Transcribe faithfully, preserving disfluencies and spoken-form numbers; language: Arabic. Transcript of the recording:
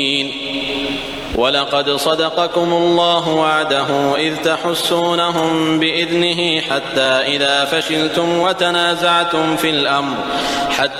ولقد صدقكم الله وعده إذ تحسونهم بإذنه حتى إذا فشلتم وتنازعتم في الأمر حتى